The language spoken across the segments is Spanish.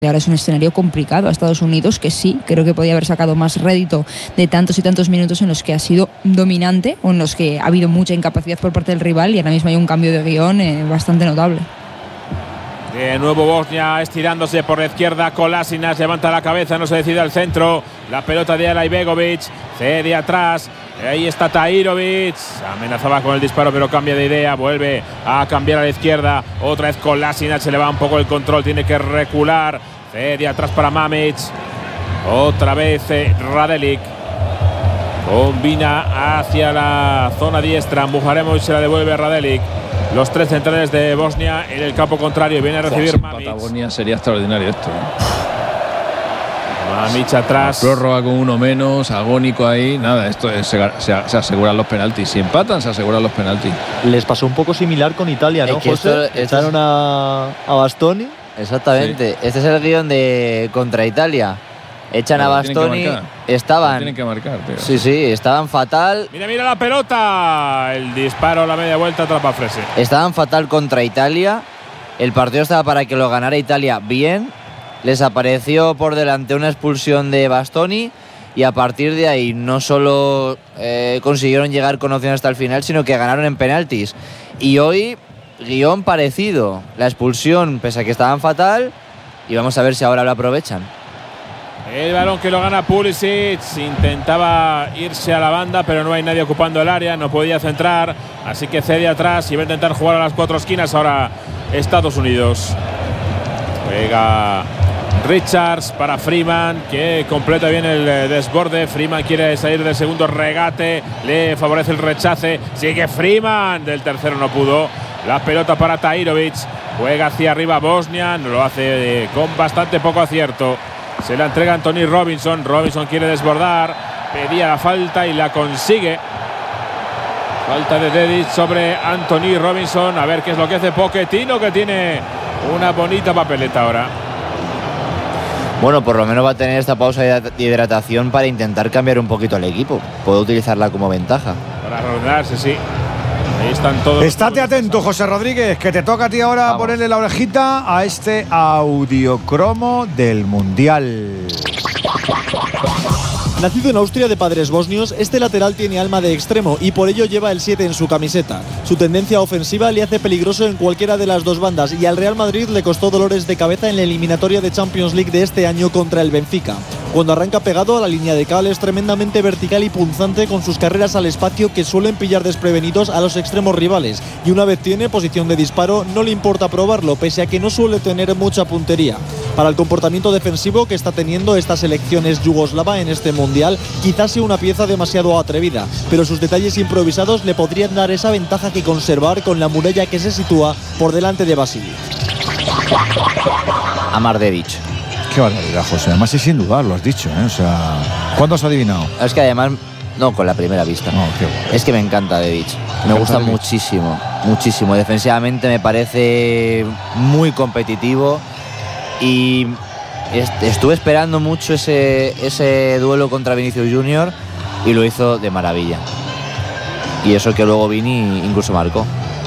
Ahora es un escenario complicado a Estados Unidos, que sí, creo que podía haber sacado más rédito de tantos y tantos minutos en los que ha sido dominante o en los que ha habido mucha incapacidad por parte del rival, y ahora mismo hay un cambio de guión bastante notable. De nuevo Bosnia estirándose por la izquierda. Kolasinac levanta la cabeza, no se decide al centro. La pelota de Alaibegovic, cede atrás. Ahí está Tahirovic, amenazaba con el disparo pero cambia de idea, vuelve a cambiar a la izquierda. Otra vez Kolasinac, se le va un poco el control, tiene que recular. Cede atrás para Mamic. Otra vez Radelic. Combina hacia la zona diestra. Mujaremovic se la devuelve a Radelic. Los tres centrales de Bosnia en el campo contrario. Viene a recibir Mamic. Para Bosnia sería extraordinario esto. Mamic atrás. Prórroga con uno menos, agónico ahí. Nada, esto es, se aseguran los penaltis. Si empatan, se aseguran los penaltis. Les pasó un poco similar con Italia, ¿no, José? Echaron a Bastoni. Exactamente. Sí. Este es el guión de contra Italia. Echan a Bastoni. Estaban. Tienen que marcar, pero... Sí, estaban fatal. Mira la pelota. El disparo a la media vuelta atrapa Frese. Estaban fatal contra Italia. El partido estaba para que lo ganara Italia bien. Les apareció por delante una expulsión de Bastoni. Y a partir de ahí no solo consiguieron llegar con opción hasta el final, sino que ganaron en penaltis. Y hoy, guión parecido. La expulsión, pese a que estaban fatal. Y vamos a ver si ahora lo aprovechan. El balón que lo gana Pulisic, intentaba irse a la banda, pero no hay nadie ocupando el área, no podía centrar, así que cede atrás y va a intentar jugar a las cuatro esquinas ahora Estados Unidos. Juega Richards para Freeman, que completa bien el desborde. Freeman quiere salir del segundo regate, le favorece el rechace, sigue Freeman, del tercero no pudo. La pelota para Tahirovic, juega hacia arriba Bosnia, lo hace con bastante poco acierto. Se la entrega Anthony Robinson. Robinson quiere desbordar. Pedía la falta y la consigue. Falta de Dedic sobre Anthony Robinson. A ver qué es lo que hace Pochettino, que tiene una bonita papeleta ahora. Bueno, por lo menos va a tener esta pausa de hidratación para intentar cambiar un poquito el equipo. Puede utilizarla como ventaja. Para rodearse, sí. Ahí están todos. Estate atento, José Rodríguez, que te toca a ti ahora ponerle la orejita a este audiocromo del Mundial. Nacido en Austria de padres bosnios, este lateral tiene alma de extremo y por ello lleva el 7 en su camiseta. Su tendencia ofensiva le hace peligroso en cualquiera de las dos bandas y al Real Madrid le costó dolores de cabeza en la eliminatoria de Champions League de este año contra el Benfica. Cuando arranca pegado a la línea de cal es tremendamente vertical y punzante con sus carreras al espacio que suelen pillar desprevenidos a los extremos rivales, y una vez tiene posición de disparo no le importa probarlo, pese a que no suele tener mucha puntería. Para el comportamiento defensivo que está teniendo esta selección yugoslava en este Mundial, quizás sea una pieza demasiado atrevida, pero sus detalles improvisados le podrían dar esa ventaja que conservar con la muralla que se sitúa por delante de Basili. Amardevic. Qué barbaridad, José. Además es sin dudar, lo has dicho, ¿eh? O sea, ¿cuándo has adivinado? Es que además, no, con la primera vista. No, qué bueno. Es que me encanta Dedic. Me gusta muchísimo, muchísimo. Defensivamente me parece muy competitivo y estuve esperando mucho ese duelo contra Vinicius Junior y lo hizo de maravilla. Y eso que luego Vini incluso marcó.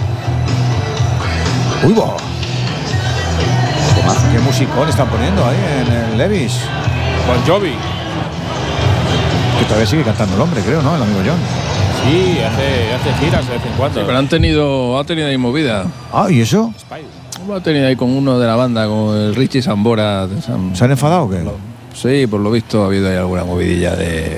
¡Uy, va! ¿Qué musicón están poniendo ahí en el Levis? Bon Jovi. Que todavía sigue cantando el hombre, creo, ¿no? El amigo John. Sí, hace giras de vez en cuando. Sí, pero ha tenido ahí movida. Ah, ¿y eso? Ha tenido ahí con uno de la banda, con el Richie Sambora. ¿Se han enfadado o qué? Sí, por lo visto ha habido ahí alguna movidilla de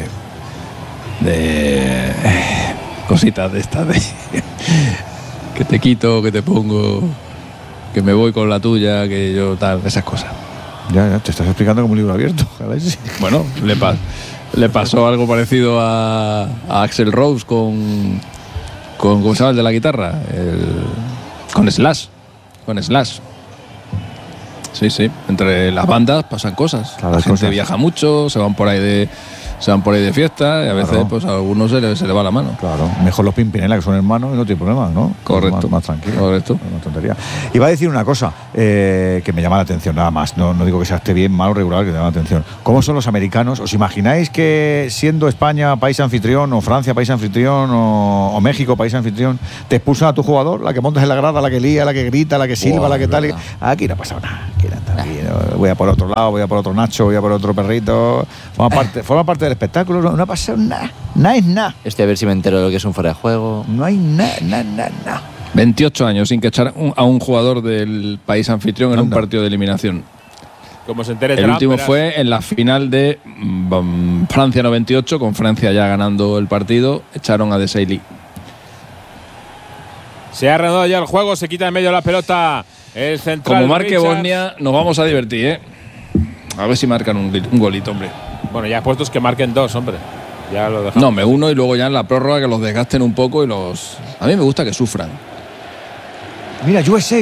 cositas de estas de que te quito, que te pongo, que me voy con la tuya, que yo tal, esas cosas. Ya, te estás explicando como un libro abierto. Bueno, le pasó algo parecido a Axl Rose con ¿cómo se llama el de la guitarra? Con Slash. Sí, entre las bandas pasan cosas. Claro, la gente viaja mucho, se van por ahí se van por ahí de fiesta y a veces pues a algunos se le va la mano. Claro, mejor los Pimpinela, que son hermanos y no tiene problema, ¿no? Correcto. Más tranquilo. Correcto. Una tontería. Iba a decir una cosa que me llama la atención, nada más. No digo que sea esté bien, mal o regular, que me llama la atención. ¿Cómo son los americanos? ¿Os imagináis que siendo España país anfitrión, o Francia país anfitrión, o México país anfitrión, te expulsan a tu jugador, la que montas en la grada, la que lía, la que grita, la que silba, la que tal? Aquí no ha pasado nada. Voy a por otro lado, voy a por otro Nacho, voy a por otro perrito. Forma parte del espectáculo. No ha pasado nada. Nada es nada. Estoy a ver si me entero de lo que es un fuera de juego. No hay nada. 28 años sin que echar a un jugador del país anfitrión en un partido de eliminación. Como se entere el último fue en la final de Francia 98, con Francia ya ganando el partido, echaron a Desailly. Se ha reanudado ya el juego, se quita en medio la pelota el central. Como marque Richards. Bosnia, nos vamos a divertir, ¿eh? A ver si marcan un golito, hombre. Bueno, ya puestos que marquen 2, hombre. Ya lo dejamos. No, me uno y luego ya en la prórroga que los desgasten un poco y los... A mí me gusta que sufran. Mira, USA.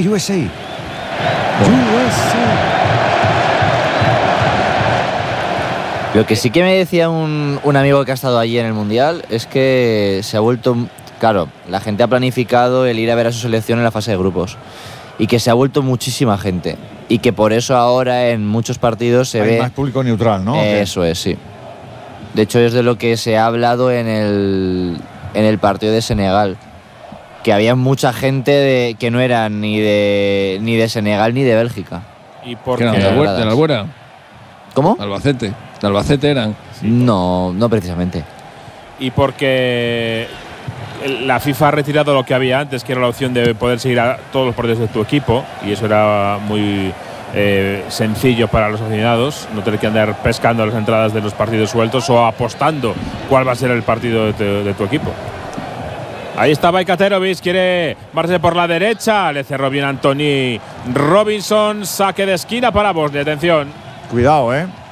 Lo que sí que me decía un amigo que ha estado allí en el Mundial es que se ha vuelto... Claro, la gente ha planificado el ir a ver a su selección en la fase de grupos y que se ha vuelto muchísima gente y que por eso ahora en muchos partidos se ve... más público neutral, ¿no? Eso es, sí. De hecho, es de lo que se ha hablado en el partido de Senegal, que había mucha gente que no era ni de Senegal ni de Bélgica. ¿Y por qué? qué? ¿De la Albuera? ¿Cómo? Albacete. ¿De Albacete eran? Sí, no precisamente. Y porque la FIFA ha retirado lo que había antes, que era la opción de poder seguir a todos los partidos de tu equipo, y eso era muy sencillo para los aficionados, no tener que andar pescando las entradas de los partidos sueltos o apostando cuál va a ser el partido de tu equipo. Ahí está Bajkaterovic, quiere marcharse por la derecha, le cerró bien Anthony Robinson, saque de esquina para Bosnia, atención. Cuidado,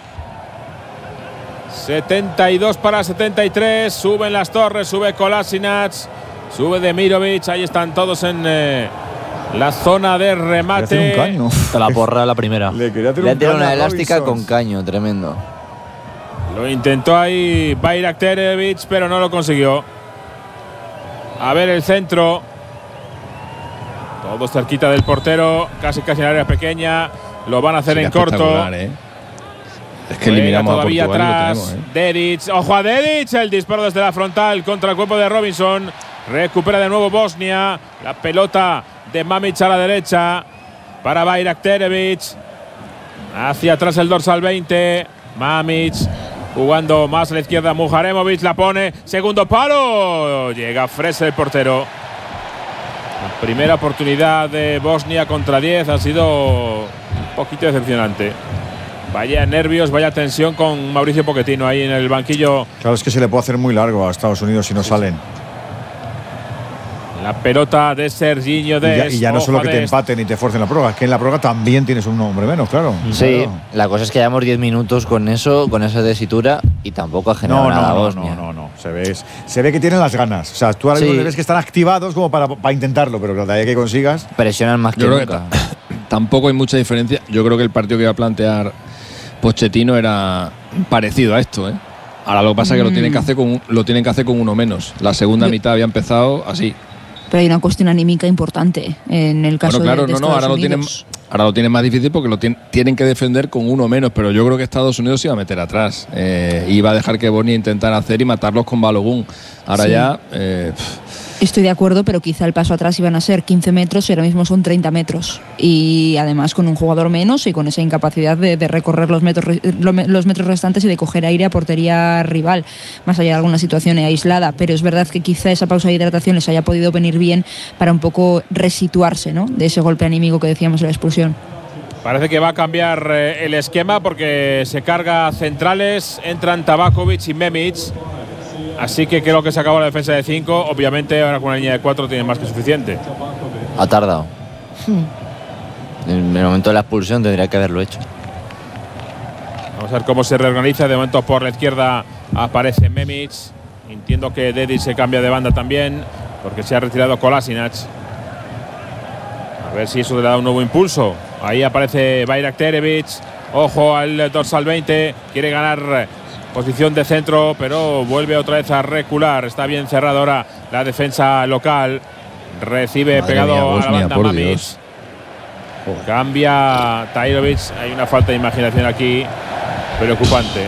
72 para 73, suben las torres, sube Kolasinac, sube Demirovic, ahí están todos en la zona de remate. Le un caño. Hasta la porra la primera. Le ha tirado una elástica con caño, tremendo. Lo intentó ahí Bajkaterovic, pero no lo consiguió. A ver el centro. Todos cerquita del portero, casi en área pequeña. Lo van a hacer en corto. Es que eliminamos todavía a Portugal atrás. y lo tenemos, Dedic, ojo a Dedic, el disparo desde la frontal contra el cuerpo de Robinson. Recupera de nuevo Bosnia. La pelota de Mamic a la derecha para Bajkaterovic. Hacia atrás el dorsal 20. Mamic jugando más a la izquierda. Muharemovic la pone. Segundo palo. Llega Frese, el portero. La primera oportunidad de Bosnia contra 10 ha sido un poquito decepcionante. Vaya nervios, vaya tensión con Mauricio Pochettino ahí en el banquillo. Claro, es que se le puede hacer muy largo a Estados Unidos si no salen. La pelota de Serginho Dest. Y ya no solo que te empaten y te fuercen la prórroga, es que en la prórroga también tienes un hombre menos, claro. Sí, claro. La cosa es que llevamos 10 minutos con eso, con esa tesitura, y tampoco ha generado nada Bosnia. No. Se ve que tienen las ganas. O sea, tú ahora mismo ves que están activados como para intentarlo, pero cada vez que consigas. Presionan más que nunca. Tampoco hay mucha diferencia. Yo creo que el partido que iba a plantear Pochettino era parecido a esto, ¿eh? Ahora lo que pasa es que lo tienen que hacer con uno menos. La segunda mitad había empezado así. Pero hay una cuestión anímica importante en el caso de Estados Unidos. Ahora lo tienen más difícil porque tienen que defender con uno menos, pero yo creo que Estados Unidos se iba a meter atrás. Iba a dejar que Bosnia intentara hacer y matarlos con Balogun. Ahora ya... Estoy de acuerdo, pero quizá el paso atrás iban a ser 15 metros y ahora mismo son 30 metros. Y además con un jugador menos y con esa incapacidad de recorrer los metros restantes y de coger aire a portería rival, más allá de alguna situación aislada. Pero es verdad que quizá esa pausa de hidratación les haya podido venir bien para un poco resituarse, ¿no?, de ese golpe anímico que decíamos en la expulsión. Parece que va a cambiar el esquema porque se carga centrales, entran Tabakovic y Memic. Así que creo que se acabó la defensa de 5. Obviamente ahora con una línea de 4 tiene más que suficiente. Ha tardado. En el momento de la expulsión tendría que haberlo hecho. Vamos a ver cómo se reorganiza. De momento por la izquierda aparece Memic. Entiendo que Dedic se cambia de banda también porque se ha retirado Kolasinac. A ver si eso le da un nuevo impulso. Ahí aparece Bajkaterovic. Ojo al dorsal 20. Quiere ganar posición de centro, pero vuelve otra vez a recular. Está bien cerrado ahora la defensa local. Recibe Madre pegado mía, a la Bosnia, banda por Mamić. Dios. Cambia Tahirović. Hay una falta de imaginación aquí preocupante.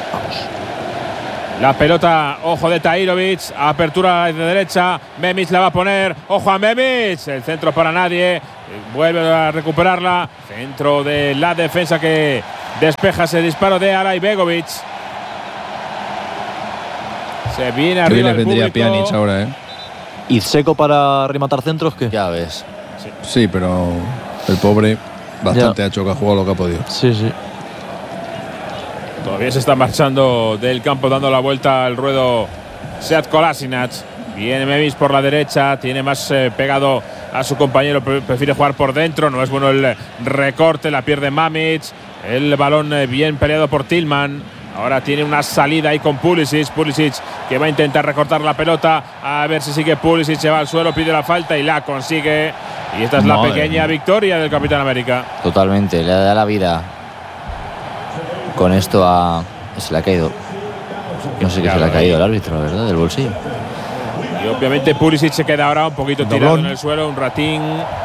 La pelota, ojo de Tahirović, apertura de derecha, Memić la va a poner, ojo a Memić, el centro para nadie, vuelve a recuperarla, centro de la defensa que despeja ese disparo de Alaibegovic. Se viene Qué arriba bien le el vendría público. Pjanic ahora, ¿eh? ¿Y Seco para rematar centros qué? Ya ves. Sí, pero el pobre bastante ha hecho, que ha jugado lo que ha podido. Sí, sí. Todavía se está marchando del campo, dando la vuelta al ruedo Sead Kolasinac. Viene Memić por la derecha, tiene más pegado a su compañero, prefiere jugar por dentro. No es bueno el recorte, la pierde Mamić. El balón bien peleado por Tillman. Ahora tiene una salida ahí con Pulisic. Pulisic que va a intentar recortar la pelota. A ver si sigue Pulisic, se va al suelo, pide la falta y la consigue. Y esta es la pequeña victoria del Capitán América. Totalmente, le da la vida. Con esto se le ha caído. No sé qué se le ha caído al árbitro, ¿verdad? Del bolsillo. Y obviamente Pulisic se queda ahora un poquito tirado en el suelo, un ratín.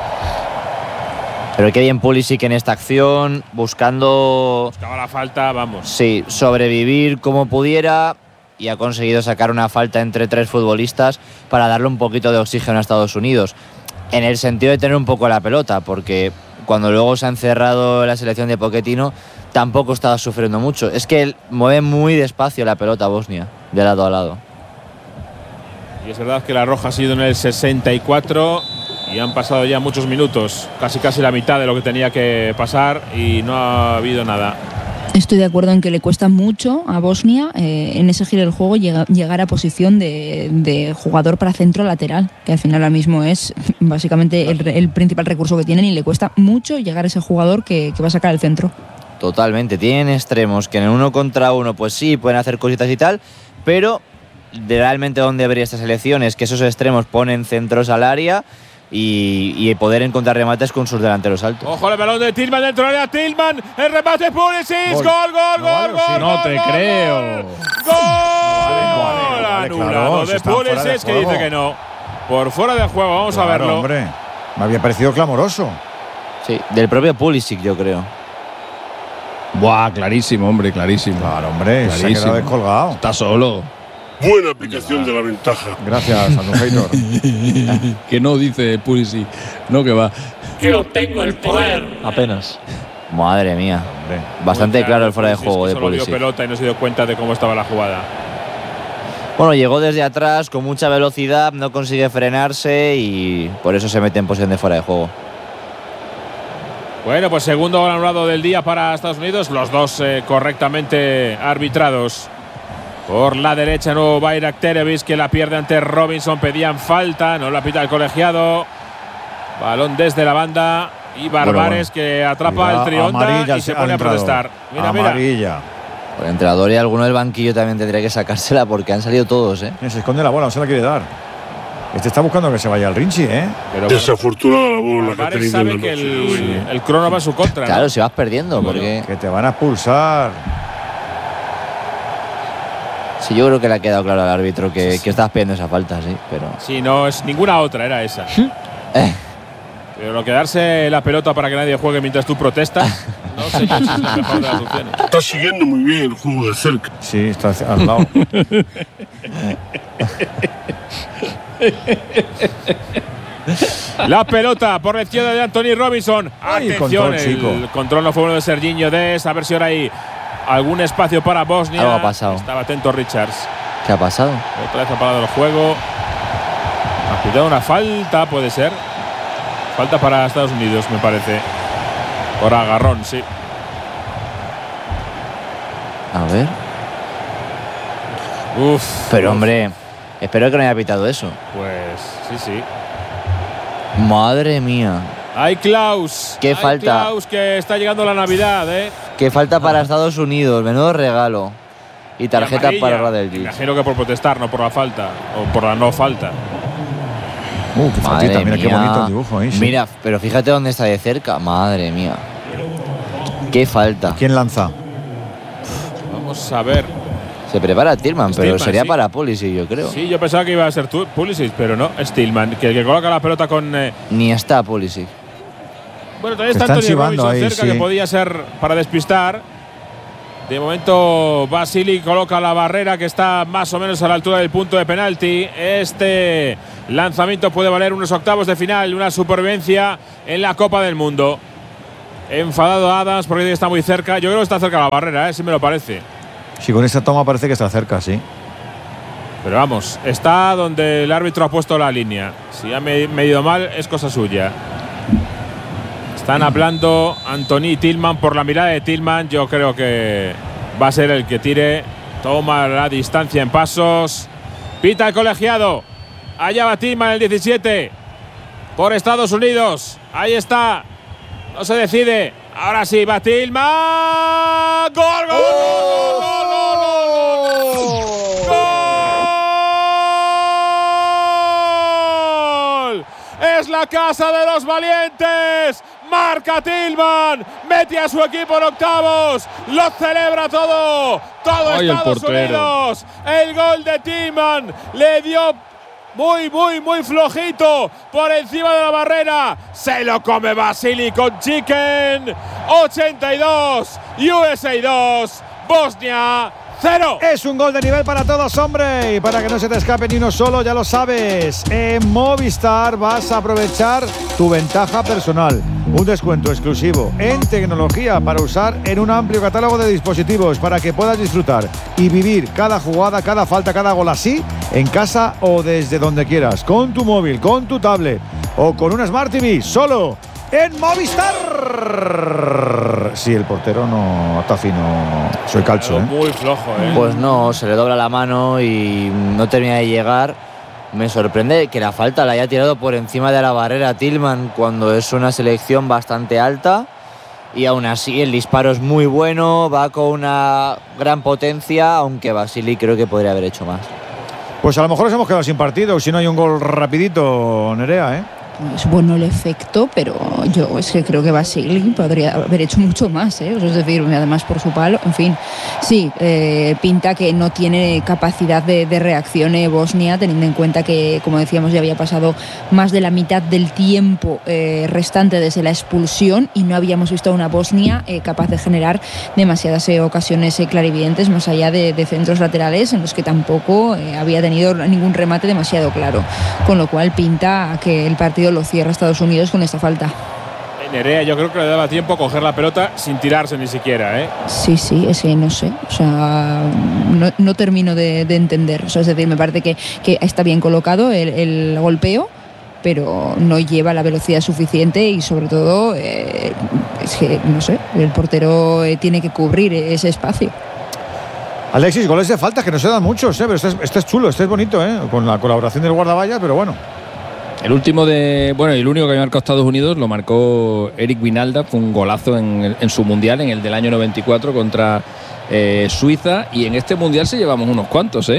Pero qué bien Pulisic en esta acción, buscaba la falta, vamos. Sí, sobrevivir como pudiera y ha conseguido sacar una falta entre 3 futbolistas para darle un poquito de oxígeno a Estados Unidos. En el sentido de tener un poco la pelota, porque cuando luego se ha encerrado la selección de Pochettino tampoco estaba sufriendo mucho. Es que él mueve muy despacio la pelota Bosnia, de lado a lado. Y es verdad que la roja ha sido en el 64 y han pasado ya muchos minutos, casi la mitad de lo que tenía que pasar y no ha habido nada. Estoy de acuerdo en que le cuesta mucho a Bosnia en ese giro del juego llegar a posición de jugador para centro lateral, que al final ahora mismo es básicamente el principal recurso que tienen, y le cuesta mucho llegar a ese jugador que va a sacar el centro. Totalmente, tienen extremos que en el 1 contra 1 pues sí, pueden hacer cositas y tal, pero realmente donde debería esta selección es que esos extremos ponen centros al área y poder encontrar remates con sus delanteros altos. Ojo el balón de Tillman dentro de la Tillman, el remate Pulisic, gol. No te creo. Gol anulado de Pulisic, que dice que no. Por fuera del juego, vamos a verlo. Hombre, me había parecido clamoroso. Sí, del propio Pulisic, yo creo. Buah, clarísimo, hombre, clarísimo. Claro, hombre, se ha quedado descolgado. Está solo. Buena aplicación de la ventaja. Gracias, Hater. Que no dice Pulisic, no que va. Yo tengo el poder. Apenas. Madre mía. Bastante claro el fuera de juego de Solo vio Pulisic. pelota y no se dio cuenta de cómo estaba la jugada. Bueno, llegó desde atrás con mucha velocidad, no consigue frenarse y por eso se mete en posición de fuera de juego. Bueno, pues segundo gol anulado del día para Estados Unidos, los dos correctamente arbitrados. Por la derecha, nuevo Bayraktarevic, que la pierde ante Robinson, pedían falta, no la pita el colegiado. Balón desde la banda y Barbares que atrapa el Trionda y se pone a protestar. Mira, amarilla. El entrenador y alguno del banquillo también tendría que sacársela porque han salido todos, ¿eh? Se esconde la bola, no se la quiere dar. Este está buscando que se vaya al Rinchi, ¿eh? Pero desafortunada la bola que ha Barbares tenido en sabe la que noche. el crono va en su contra, Claro, ¿no? si vas perdiendo, porque Que te van a expulsar. sí, yo creo que le ha quedado claro al árbitro que estabas pidiendo esa falta, sí, pero Sí, no es ninguna otra, era esa. Pero lo que darse la pelota para que nadie juegue mientras tú protestas, no sé yo si es la mejor de las opciones. Está siguiendo muy bien el juego de cerca. Sí, está al lado. La pelota por la izquierda de Anthony Robinson. Ay, Atención, control, chico. el control no fue bueno de Serginho Dest. A ver si ahora hay algún espacio para Bosnia. Algo ha pasado. Estaba atento Richards. ¿qué ha pasado? Otra vez ha parado el juego. Ha pitado una falta, puede ser. Falta para Estados Unidos, me parece. Por agarrón, sí. A ver. Uf. Pero hombre, espero que no haya pitado eso. Pues sí. Madre mía. Hay Klaus. Qué Hay falta. Klaus, que está llegando la Navidad, ¿eh? Qué falta para Estados Unidos, menudo regalo. Y tarjeta amarilla. para Me Radeljic. imagino que por protestar, no por la falta. O por la no falta. Qué Madre faltita, mira qué mía. bonito el dibujo ahí. sí. Mira, pero fíjate dónde está de cerca. Madre mía. Qué falta. ¿Quién lanza? Vamos a ver. Se prepara Tillman, pero Tillman, sería sí. para Pulisic, yo creo. Sí, yo pensaba que iba a ser Pulisic, pero no, es Tillman, que el que coloca la pelota con… Ni está Pulisic. bueno, todavía está Están Antonio chivando Robinson ahí, cerca, sí. que podía ser para despistar. De momento, Basili coloca la barrera que está más o menos a la altura del punto de penalti. Este lanzamiento puede valer unos octavos de final, una supervivencia en la Copa del Mundo. Enfadado Adams porque está muy cerca. Yo creo que está cerca de la barrera, si me lo parece. Sí, con esta toma parece que está cerca, sí. Pero vamos, está donde el árbitro ha puesto la línea. Si ha medido mal, es cosa suya. Están hablando Antony y Tillman. Por la mirada de Tillman, yo creo que va a ser el que tire. Toma la distancia en pasos. Pita el colegiado. Allá va Tillman, el 17. Por Estados Unidos. Ahí está. No se decide. Ahora sí, va Tillman. ¡Gol, gol, gol, gol, gol, gol, gol! ¡Gol! Es la casa de los valientes. Marca Tillman, mete a su equipo en octavos, lo celebra todo Ay, el Estados portero. Unidos. El gol de Tillman le dio muy flojito por encima de la barrera. Se lo come Basili con Chicken. 82, USA 2, Bosnia 0. Es un gol de nivel para todos, hombre. Y para que no se te escape ni uno solo, ya lo sabes. En Movistar vas a aprovechar tu ventaja personal. Un descuento exclusivo en tecnología para usar en un amplio catálogo de dispositivos para que puedas disfrutar y vivir cada jugada, cada falta, cada gol así en casa o desde donde quieras. Con tu móvil, con tu tablet o con una Smart TV. Solo en Movistar. Sí, el portero no está fino. Soy calcho, ¿eh? Muy flojo, Pues no, se le dobla la mano y no termina de llegar. Me sorprende que la falta la haya tirado por encima de la barrera Tillman cuando es una selección bastante alta. Y aún así el disparo es muy bueno, va con una gran potencia, aunque Basili creo que podría haber hecho más. Pues a lo mejor nos hemos quedado sin partido si no hay un gol rapidito, Nerea, ¿eh? Es bueno el efecto, pero yo es que creo que Basili podría haber hecho mucho más, ¿eh? Es decir, además por su palo, en fin, sí, pinta que no tiene capacidad de reacción Bosnia, teniendo en cuenta que, como decíamos, ya había pasado más de la mitad del tiempo restante desde la expulsión y no habíamos visto a una Bosnia capaz de generar demasiadas ocasiones clarividentes, más allá de centros laterales en los que tampoco había tenido ningún remate demasiado claro, con lo cual pinta que el partido lo cierra Estados Unidos con esta falta. Nerea, yo creo que le daba tiempo a coger la pelota sin tirarse ni siquiera, ¿eh? Sí, es que no sé, o sea, no termino de entender, o sea, es decir, me parece que está bien colocado el golpeo, pero no lleva la velocidad suficiente y sobre todo es que, no sé, el portero tiene que cubrir ese espacio. Alexis, goles de falta que no se dan muchos, pero este es chulo, este es bonito, con la colaboración del guardaballas, pero bueno. El último el único que había marcado Estados Unidos lo marcó Eric Vinalda, fue un golazo en su mundial, en el del año 94 contra Suiza, y en este mundial se llevamos unos cuantos,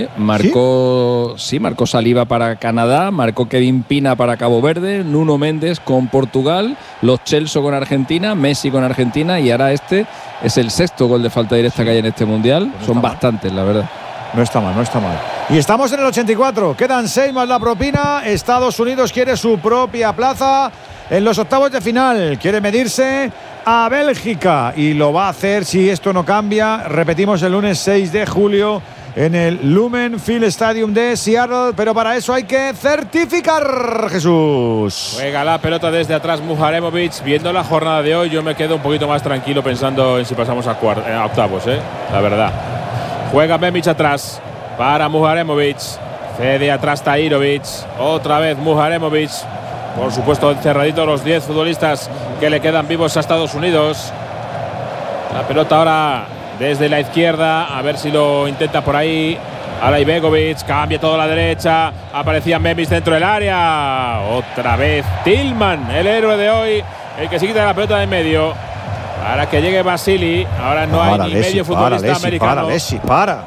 marcó Saliba para Canadá, marcó Kevin Pina para Cabo Verde, Nuno Méndez con Portugal, Los Celso con Argentina, Messi con Argentina, y ahora este es el sexto gol de falta directa que hay en este mundial. Son bastantes, la verdad. No está mal. Y estamos en el 84. Quedan 6 más la propina. Estados Unidos quiere su propia plaza en los octavos de final. Quiere medirse a Bélgica y lo va a hacer si esto no cambia. Repetimos el lunes 6 de julio en el Lumen Field Stadium de Seattle. Pero para eso hay que certificar, Jesús. Juega la pelota desde atrás Muharemovic. Viendo la jornada de hoy, yo me quedo un poquito más tranquilo pensando en si pasamos a octavos, la verdad. Juega Memic atrás para Muharemovic. Cede atrás Tahirovic. Otra vez Muharemovic. Por supuesto, encerradito los 10 futbolistas que le quedan vivos a Estados Unidos. La pelota ahora desde la izquierda. A ver si lo intenta por ahí. Ahora Ibegovic. Cambia todo a la derecha. Aparecía Memic dentro del área. Otra vez Tillman, el héroe de hoy. El que se quita la pelota de en medio. Para que llegue Basili. Ahora no hay ni medio futbolista americano. Para.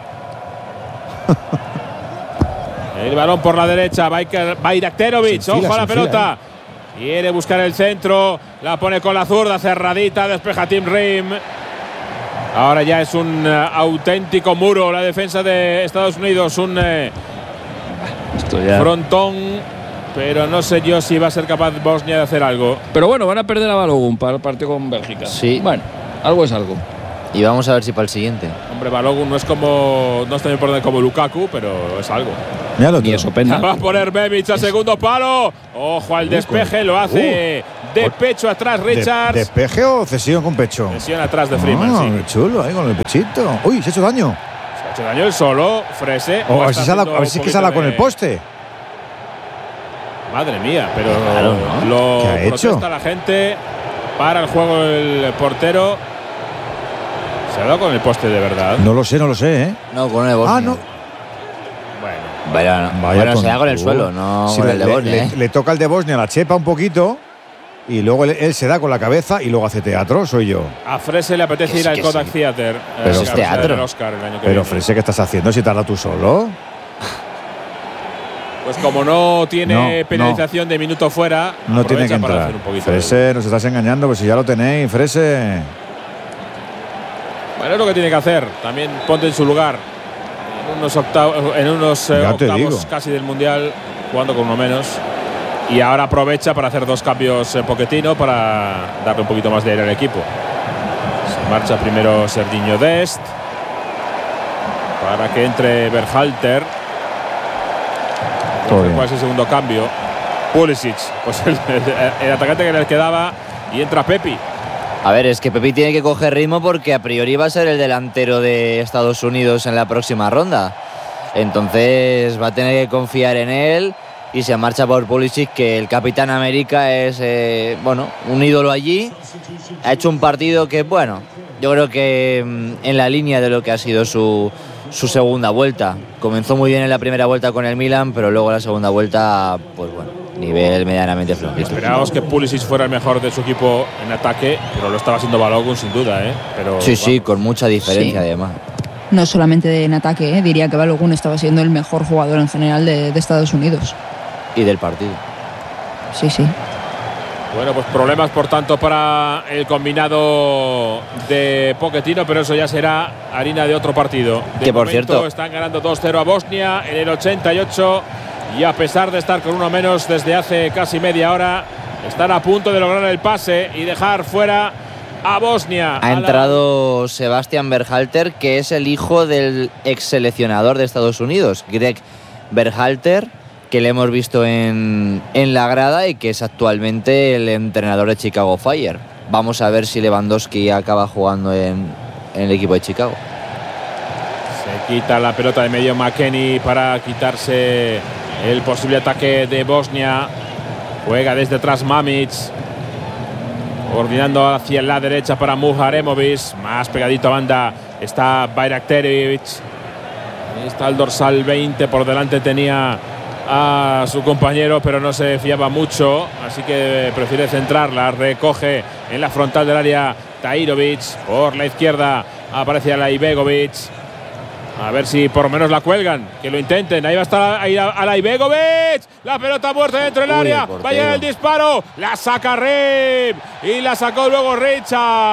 El balón por la derecha. Bajraktarovic. Ojo a la pelota. Quiere buscar el centro. La pone con la zurda cerradita. Despeja Tim Rim. Ahora ya es un auténtico muro la defensa de Estados Unidos, un Esto ya. frontón, pero no sé yo si va a ser capaz Bosnia de hacer algo. Pero bueno, van a perder a Balogun para el partido con Bélgica. Sí. Bueno, algo es algo. Y vamos a ver si para el siguiente. Hombre, Balogun no es tan importante como Lukaku, pero es algo. Mira lo Ni otro. eso pena. Va a poner Bebic a segundo palo. Ojo al despeje, lo hace de pecho atrás Richards. ¿Despeje o cesión con pecho? Lesión atrás de Freeman, Ah, sí. qué chulo, ahí con el pechito. Uy, se ha hecho daño. Se ha hecho daño el solo, Frese. O a ver Está si se ha dado- haciendo a ver si es un que se ha dado poquito con el de- poste. Madre mía, pero Claro, ¿no? lo ¿Qué ha hecho? protesta la gente. Para el juego el portero. ¿Se ha dado con el poste de verdad? No lo sé, ¿eh? No, con el de Bosnia. Ah, no. Bueno, Bueno, se da con el tonto. suelo, no Sí, con el de Bosnia. le toca el de Bosnia, la chepa un poquito. Y luego él se da con la cabeza y luego hace teatro, soy yo. a Frese le apetece Que ir sí, al que Kodak sí. Theater. Pero es teatro. El Oscar el año que Pero viene. Frese, ¿qué estás haciendo si tarda tú solo? Pues como no tiene No, penalización de minuto fuera, No tiene que aprovecha para entrar. hacer un poquito de- Frese, nos estás engañando, pues si ya lo tenéis, Frese. Bueno, es lo que tiene que hacer. También ponte en su lugar. En unos Ya te octavos digo. casi del Mundial, jugando con uno menos. Y ahora aprovecha para hacer dos cambios Pochettino para darle un poquito más de aire al equipo. Se marcha primero Serginho Dest para que entre Berhalter. Todo bien. ¿Cuál es el segundo cambio? Pulisic, pues el atacante que les quedaba, y entra Pepi. A ver, es que Pepi tiene que coger ritmo porque a priori va a ser el delantero de Estados Unidos en la próxima ronda. Entonces va a tener que confiar en él y se marcha por Pulisic, que el Capitán América es un ídolo allí. Ha hecho un partido que, bueno, yo creo que en la línea de lo que ha sido su segunda vuelta. Comenzó muy bien en la primera vuelta con el Milan, pero luego la segunda vuelta, pues bueno, nivel medianamente flojito. Esperábamos que Pulisic fuera el mejor de su equipo en ataque, pero lo estaba haciendo Balogun sin duda, ¿eh? Pero, Sí, sí, vamos. con mucha diferencia Sí. además. No solamente en ataque, diría que Balogun estaba siendo el mejor jugador en general de Estados Unidos. Y del partido. Sí, sí. Bueno, pues problemas por tanto para el combinado de Pochettino, pero eso ya será harina de otro partido. De Que, por momento, cierto, están ganando 2-0 a Bosnia en el 88 y a pesar de estar con uno menos desde hace casi media hora, están a punto de lograr el pase y dejar fuera a Bosnia. Ha entrado Sebastian Berhalter, que es el hijo del ex seleccionador de Estados Unidos, Greg Berhalter, que le hemos visto en la grada y que es actualmente el entrenador de Chicago Fire. Vamos a ver si Lewandowski acaba jugando en el equipo de Chicago. Se quita la pelota de medio McKennie para quitarse el posible ataque de Bosnia. Juega desde atrás Mamic, coordinando hacia la derecha para Muharemovic. Más pegadito a banda está Bayraktarevic. Ahí está el dorsal 20, por delante tenía a su compañero, pero no se fiaba mucho, así que prefiere centrarla. Recoge en la frontal del área Tahirovic. Por la izquierda aparece Alaibegovic. A ver si por lo menos la cuelgan, que lo intenten. Ahí va a estar Alaibegovic. La pelota muerta dentro del Uy, área. el portero. Va a llegar el disparo. La saca Rib. Y la sacó luego Richards.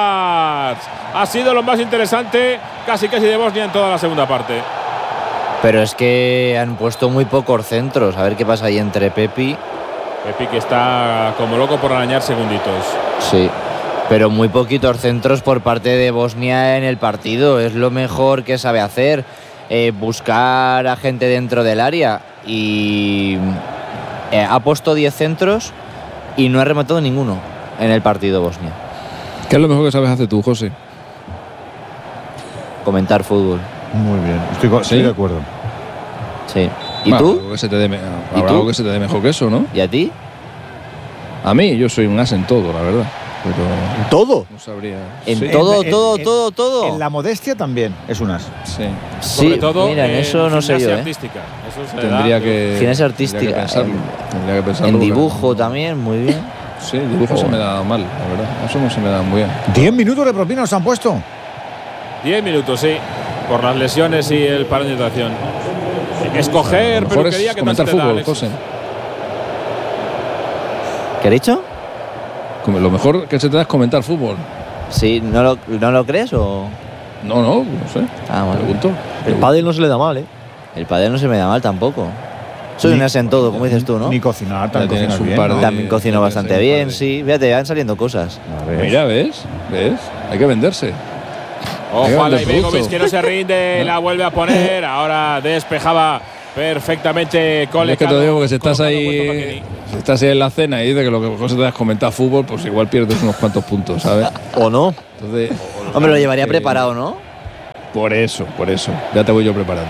Ha sido lo más interesante casi de Bosnia en toda la segunda parte. Pero es que han puesto muy pocos centros. A ver qué pasa ahí entre Pepi. Pepi que está como loco por arañar segunditos. Sí, pero muy poquitos centros por parte de Bosnia en el partido. Es lo mejor que sabe hacer, buscar a gente dentro del área. Y ha puesto 10 centros y no ha rematado ninguno en el partido Bosnia. ¿Qué es lo mejor que sabes hacer tú, José? Comentar fútbol. Muy bien, estoy de acuerdo. Sí. ¿Y Bueno, tú? algo que se te dé ¿Y habrá tú? algo que se te dé mejor que eso, ¿no? ¿Y a ti? A mí, yo soy un as en todo, la verdad. Pero Todo. no sabría. En Sí, todo, En- todo, en- todo, todo. En la modestia también es un as. sí. Sobre Sí, todo mira, en eso no sé yo, gimnasia ¿eh? artística. Eso se Tendría da, que. Gimnasia tendría que artística, pensarlo. Tendría que pensarlo En porque- dibujo también, muy bien. Sí, dibujo se me da mal, la verdad. Eso no se me da muy bien. 10 minutos de propina nos han puesto. 10 minutos, sí. Por las lesiones y el parón de hidratación. Escoger, Lo pero mejor quería es que comentar tal se te da, fútbol, Alexis. José. ¿Qué he dicho? Lo mejor que se te da es comentar fútbol. Sí, ¿no lo crees o...? No sé. Ah, bueno. Pregunto. El pádel no se le da mal, ¿eh? El pádel no se me da mal tampoco. Soy un as en todo, como dices tú, ¿no? Ni cocinar, Ya tienes cocinas un bien, par ¿no? de- También cocino bastante bien, sí. Fíjate, van saliendo cosas. A ver. Mira, ¿ves? Hay que venderse. Ojo a Venga, Ibegovic producto. que no se rinde, la vuelve a poner. Ahora despejaba perfectamente Es Colecado. que te digo que si estás colocado puesto ahí, Paquetí. si estás ahí en la cena y dices que lo que mejor se te das comentar fútbol, pues igual pierdes unos cuantos puntos, ¿sabes? ¿O no? Entonces, Hombre, lo llevaría que- preparado, ¿no? Por eso. Ya te voy yo preparando.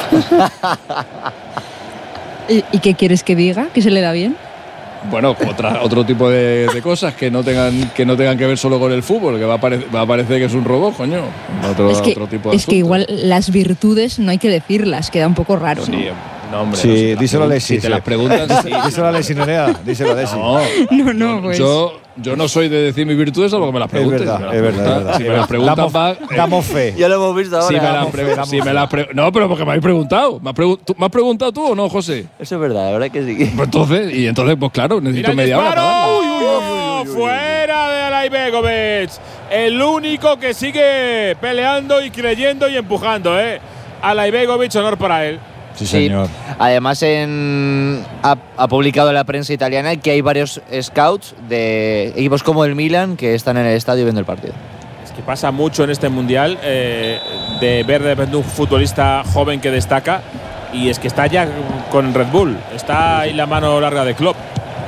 ¿Y qué quieres que diga? ¿Que se le da bien? Bueno, otro tipo de cosas que no tengan que ver solo con el fútbol, que va a parecer que es un robot, coño. Otro tipo de Es que asuntos. igual las virtudes no hay que decirlas, queda un poco raro, ¿no? Sí, no, hombre. Sí, no, si te las díselo a pregun- Alexis. Si te las preguntan, sí. Díselo a Alexis Nerea, díselo a Alexis. No, Pues. yo no soy de decir mis virtudes, salvo que me las Es pregunten. verdad, Si me las es verdad, preguntan- es verdad. Si me las preguntan, Damos fe. Ya lo hemos visto ahora. si me las no, pero porque me habéis preguntado. ¿Me has preguntado tú o no, José? Eso es verdad, la verdad que sí. Pues entonces, pues claro, necesito Mira el media hora para disparo. darle. Fuera de Alaibegovic. El único que sigue peleando y creyendo y empujando, ¿eh? Alaibegovic, honor para él. Sí, señor. Además, ha publicado en la prensa italiana que hay varios scouts de equipos como el Milan que están en el estadio viendo el partido. Es que pasa mucho en este mundial de ver de repente un futbolista joven que destaca y es que está ya con Red Bull. Está ahí la mano larga de Klopp.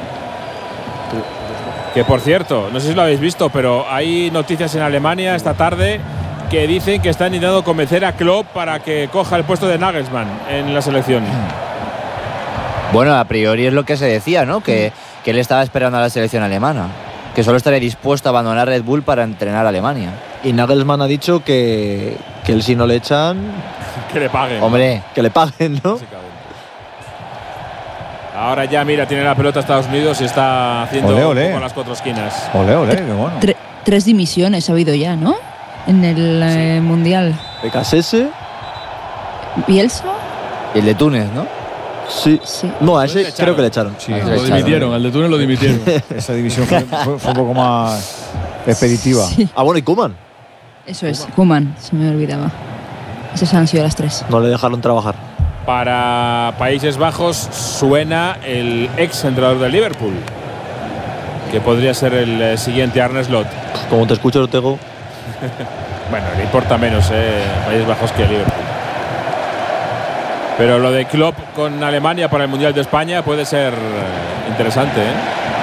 Que por cierto, no sé si lo habéis visto, pero hay noticias en Alemania esta tarde que dicen que están intentando convencer a Klopp para que coja el puesto de Nagelsmann en la selección. Bueno, a priori es lo que se decía, ¿no? Que él estaba esperando a la selección alemana. Que solo estaría dispuesto a abandonar Red Bull para entrenar a Alemania. Y Nagelsmann ha dicho que él si no le echan, Que le paguen. Hombre, que le paguen, ¿no? Básicamente. Ahora ya, mira, tiene la pelota Estados Unidos y está haciendo Ole, un ole. poco las cuatro esquinas. Ole, qué bueno. 3 dimisiones ha habido ya, ¿no? En el Mundial. Becasese, ¿Bielsa? y el de Túnez, ¿no? sí. Sí. No, a Pues le ese echaron. creo que le echaron. Sí, Ah, Lo dimitieron, al de Túnez lo dimitieron. esa división fue un poco más expeditiva. Sí, Ah, bueno, y Koeman. eso es. Koeman, se me olvidaba. Esas han sido las 3. No le dejaron trabajar. Para Países Bajos suena el ex entrenador del Liverpool, que podría ser el siguiente Arne Slot. Como te escucho, Ortego. Bueno, le importa menos Países Bajos que el Liverpool. Pero lo de Klopp con Alemania para el Mundial de España puede ser interesante, ¿eh?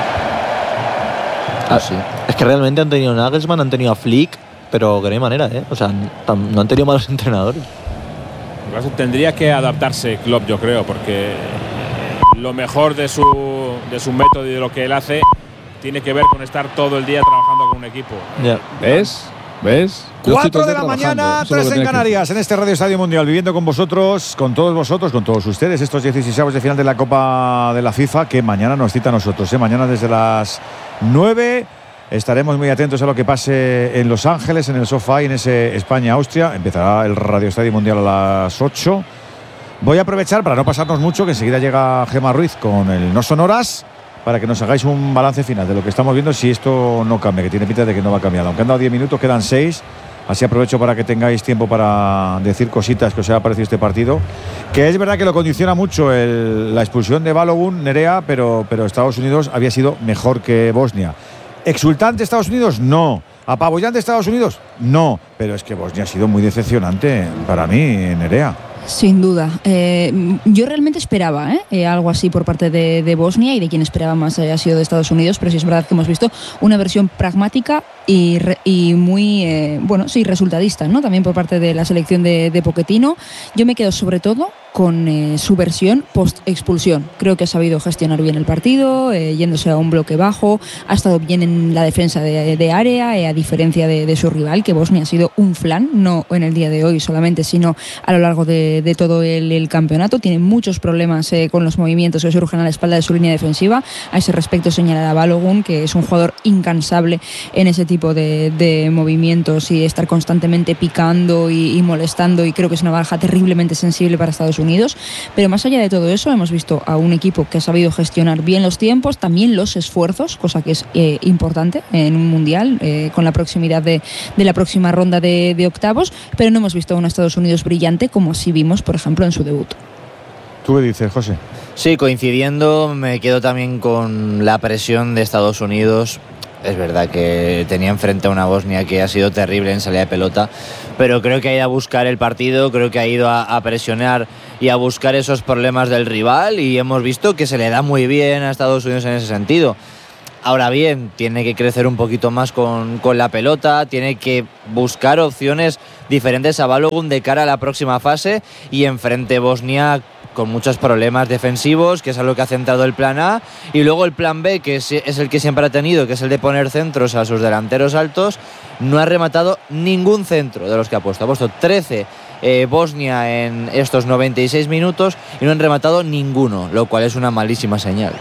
Ah, sí. Es que realmente han tenido Nagelsmann, han tenido a Flick, pero que no hay manera, ¿eh? O sea, no han tenido malos entrenadores. Por eso tendría que adaptarse Klopp, yo creo, porque lo mejor de su método y de lo que él hace tiene que ver con estar todo el día trabajando con un equipo. Ya. ¿Ves? Yo estoy 4 todo el de día la trabajando, mañana, eso es lo 3 que en tienes que Canarias, en este Radio Estadio Mundial, viviendo con vosotros, con todos ustedes, estos 16avos de final de la Copa de la FIFA, que mañana nos cita a nosotros. Mañana desde las 9 estaremos muy atentos a lo que pase en Los Ángeles, en el sofá y en ese España-Austria. Empezará el Radio Estadio Mundial a las 8. Voy a aprovechar para no pasarnos mucho, que enseguida llega Gemma Ruiz con el No Son Horas, para que nos hagáis un balance final de lo que estamos viendo, si esto no cambia, que tiene pinta de que no va a cambiar. Aunque han dado 10 minutos, quedan 6. Así aprovecho para que tengáis tiempo para decir cositas que os haya parecido este partido. Que es verdad que lo condiciona mucho la expulsión de Balogun, Nerea, pero Estados Unidos había sido mejor que Bosnia. ¿Exultante Estados Unidos? No. ¿Apabullante Estados Unidos? No. Pero es que Bosnia ha sido muy decepcionante para mí, Nerea. Sin duda. Yo realmente esperaba algo así por parte de Bosnia, y de quien esperaba más ha sido de Estados Unidos, pero sí es verdad que hemos visto una versión pragmática y muy, resultadista, ¿no? También por parte de la selección de Pochettino. Yo me quedo sobre todo con su versión post-expulsión. Creo que ha sabido gestionar bien el partido, yéndose a un bloque bajo, ha estado bien en la defensa de área, a diferencia de su rival, que Bosnia ha sido un flan, no en el día de hoy solamente, sino a lo largo de todo el campeonato. Tiene muchos problemas con los movimientos que surgen a la espalda de su línea defensiva. A ese respecto señalar a Balogun, que es un jugador incansable en ese tipo tipo de movimientos y estar constantemente picando y molestando, y creo que es una baja terriblemente sensible para Estados Unidos. Pero más allá de todo eso, hemos visto a un equipo que ha sabido gestionar bien los tiempos, también los esfuerzos, cosa que es importante en un mundial, con la proximidad de la próxima ronda de octavos, pero no hemos visto a un Estados Unidos brillante como sí vimos, por ejemplo, en su debut. ¿Tú qué dices, José? Sí, coincidiendo, me quedo también con la presión de Estados Unidos. Es verdad que tenía enfrente a una Bosnia que ha sido terrible en salida de pelota, pero creo que ha ido a buscar el partido, creo que ha ido a presionar y a buscar esos problemas del rival, y hemos visto que se le da muy bien a Estados Unidos en ese sentido. Ahora bien, tiene que crecer un poquito más con la pelota, tiene que buscar opciones diferentes a Balogun de cara a la próxima fase, y enfrente Bosnia con muchos problemas defensivos, que es a lo que ha centrado el plan A, y luego el plan B, que es el que siempre ha tenido, que es el de poner centros a sus delanteros altos. No ha rematado ningún centro de los que ha puesto 13 Bosnia en estos 96 minutos y no han rematado ninguno, lo cual es una malísima señal.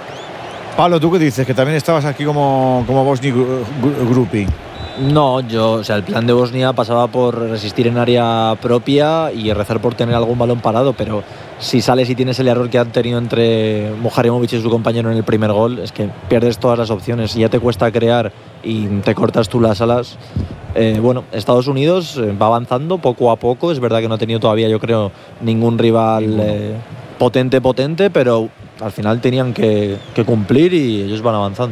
Pablo, ¿tú qué dices? Que también estabas aquí como Bosnia Groupie. No, el plan de Bosnia pasaba por resistir en área propia y rezar por tener algún balón parado, pero si sales y tienes el error que han tenido entre Muharremovich y su compañero en el primer gol, es que pierdes todas las opciones y ya te cuesta crear y te cortas tú las alas. Estados Unidos va avanzando poco a poco, es verdad que no ha tenido todavía, yo creo, ningún rival potente, pero al final tenían que cumplir y ellos van avanzando.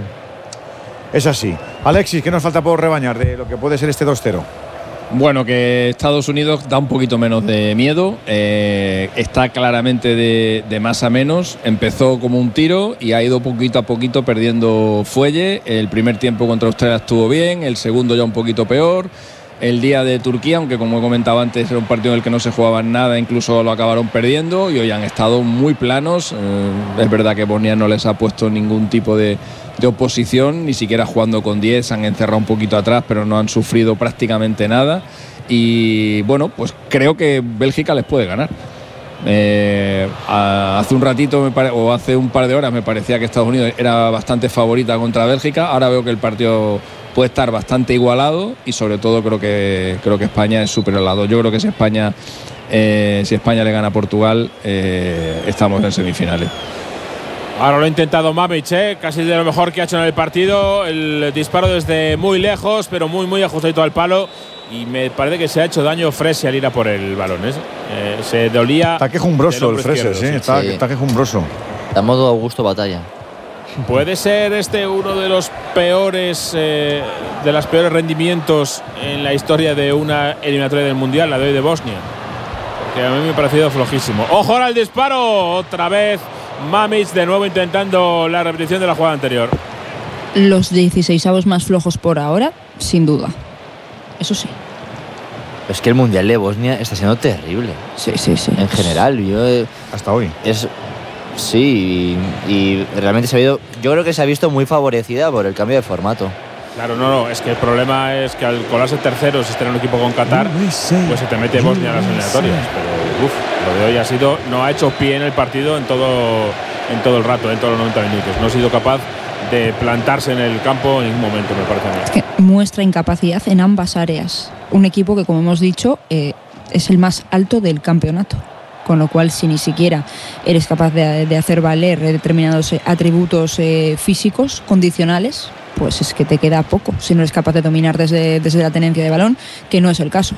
Es así. Alexis, ¿qué nos falta por rebañar de lo que puede ser este 2-0? Bueno, que Estados Unidos da un poquito menos de miedo, está claramente de más a menos. Empezó como un tiro y ha ido poquito a poquito perdiendo fuelle. El primer tiempo contra Australia estuvo bien, el segundo ya un poquito peor. El día de Turquía, aunque como he comentado antes era un partido en el que no se jugaba nada, incluso lo acabaron perdiendo, y hoy han estado muy planos. Es verdad que Bosnia no les ha puesto ningún tipo de oposición, ni siquiera jugando con 10, se han encerrado un poquito atrás, pero no han sufrido prácticamente nada. Y bueno, pues creo que Bélgica les puede ganar. Hace un ratito o hace un par de horas me parecía que Estados Unidos era bastante favorita contra Bélgica. Ahora veo que el partido puede estar bastante igualado y sobre todo creo que España es superior al lado. Yo creo que si España le gana a Portugal, estamos en semifinales. Ahora lo ha intentado Mamić, casi de lo mejor que ha hecho en el partido. El disparo desde muy lejos, pero muy ajustadito al palo. Y me parece que se ha hecho daño Frese al ir a por el balón. Se dolía. Está quejumbroso el Frese, sí. Está quejumbroso. Da modo Augusto Batalla. ¿Puede ser uno de los peores rendimientos en la historia de una eliminatoria del Mundial, la de hoy de Bosnia? Porque a mí me ha parecido flojísimo. ¡Ojo ahora el disparo! Otra vez Mamić de nuevo intentando la repetición de la jugada anterior. Los 16avos más flojos por ahora, sin duda. Eso sí. Es que el Mundial de Bosnia está siendo terrible. Sí. En general, hasta hoy. Sí, y realmente yo creo que se ha visto muy favorecida por el cambio de formato. Claro, no, es que el problema es que al colarse terceros, estar en un equipo con Qatar, pues se te mete Bosnia a las eliminatorias. Pero lo de hoy no ha hecho pie en el partido en todo el rato, en todos los 90 minutos. No ha sido capaz de plantarse en el campo en ningún momento, me parece a mí. Es que muestra incapacidad en ambas áreas. Un equipo que, como hemos dicho, es el más alto del campeonato. Con lo cual, si ni siquiera eres capaz de hacer valer determinados atributos físicos condicionales, pues es que te queda poco. Si no eres capaz de dominar desde la tenencia de balón, que no es el caso.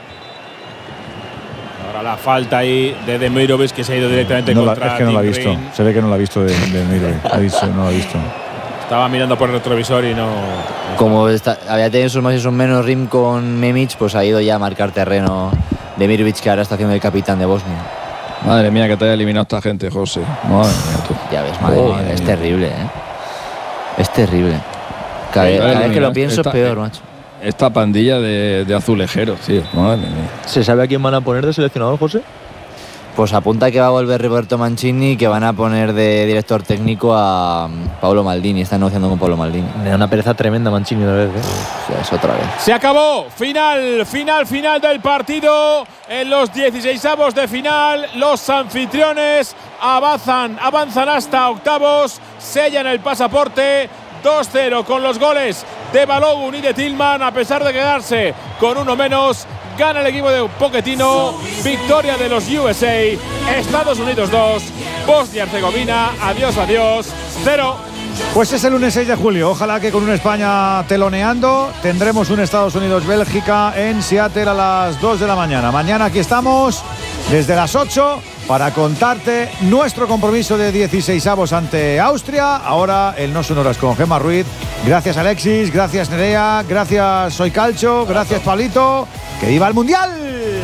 Ahora la falta ahí de Demirovic, que se ha ido directamente contra. Es que no la ha visto. Se ve que no la ha visto de Demirovic. No la ha visto. Estaba mirando por el retrovisor y no. Como había tenido sus más y sus menos rim con Memić, pues ha ido ya a marcar terreno Demirovic, que ahora está haciendo el capitán de Bosnia. Madre mía, que te haya eliminado esta gente, José. Madre mía, tú. Ya ves, madre mía, es terrible, Es terrible. Cada vez que lo pienso es peor, macho. Esta pandilla de azulejeros, tío. Madre mía. ¿Se sabe a quién van a poner de seleccionador, José? Pues apunta que va a volver Roberto Mancini y que van a poner de director técnico a Paolo Maldini. Están negociando con Paolo Maldini. Me da una pereza tremenda Mancini otra vez. Ya es otra vez. Se acabó. Final del partido. En los 16avos de final, los anfitriones avanzan hasta octavos. Sellan el pasaporte. 2-0 con los goles de Balogun y de Tillman. A pesar de quedarse con uno menos, gana el equipo de Pochettino. Victoria de los USA. Estados Unidos 2, Bosnia-Herzegovina. Adiós, 0. Pues es el lunes 6 de julio. Ojalá que con una España teloneando tendremos un Estados Unidos-Bélgica en Seattle a las 2 de la mañana. Mañana aquí estamos desde las 8 para contarte nuestro compromiso de 16avos ante Austria. Ahora el No Sonoras con Gemma Ruiz. Gracias Alexis, gracias Nerea, gracias Soy Calcho, gracias Pablito. ¡Que viva el Mundial!